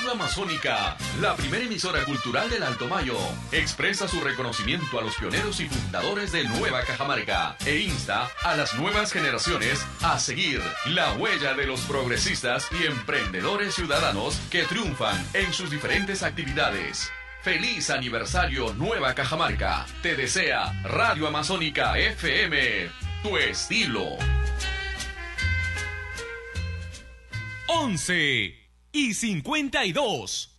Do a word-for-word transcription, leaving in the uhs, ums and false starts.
Radio Amazónica, la primera emisora cultural del Alto Mayo, expresa su reconocimiento a los pioneros y fundadores de Nueva Cajamarca e insta a las nuevas generaciones a seguir la huella de los progresistas y emprendedores ciudadanos que triunfan en sus diferentes actividades. ¡Feliz aniversario Nueva Cajamarca! Te desea Radio Amazónica F M, tu estilo. once y cincuenta y dos.